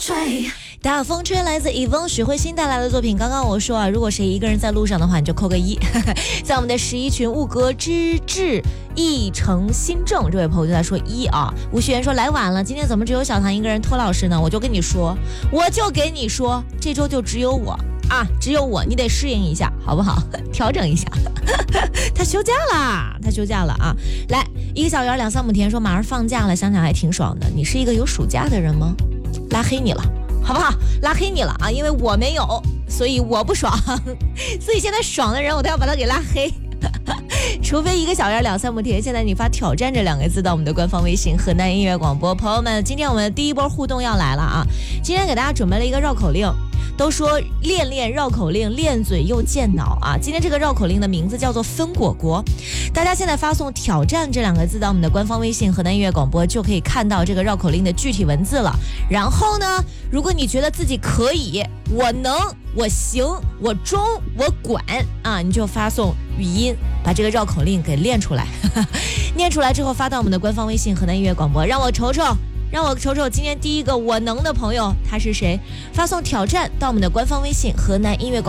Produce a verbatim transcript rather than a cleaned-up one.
吹。大风吹来自以风许慧欣带来的作品。刚刚我说啊，如果谁一个人在路上的话，你就扣个一。在我们的十一群物格之志一诚心正，这位朋友就在说一啊。吴学员说来晚了，今天怎么只有小唐一个人托老师呢？我就跟你说，我就给你说，这周就只有我啊，只有我，你得适应一下，好不好？调整一下。他休假啦，他休假了啊！来，一个小圆两三亩田说马上放假了，想想还挺爽的。你是一个有暑假的人吗？拉黑你了。好不好？拉黑你了啊！因为我没有，所以我不爽，所以现在爽的人我都要把他给拉黑。除非一个小人两三亩田，现在你发挑战这两个字到我们的官方微信河南音乐广播。朋友们，今天我们的第一波互动要来了啊！今天给大家准备了一个绕口令，都说练练绕口令，练嘴又健脑啊！今天这个绕口令的名字叫做分果果。大家现在发送挑战这两个字到我们的官方微信河南音乐广播，就可以看到这个绕口令的具体文字了。然后呢，如果你觉得自己可以，我能，我行，我中，我管啊，你就发送语音把这个绕口令给练出来。念出来之后发到我们的官方微信河南音乐广播，让我瞅瞅让我瞅瞅今天第一个我能的朋友他是谁，发送挑战到我们的官方微信河南音乐广播。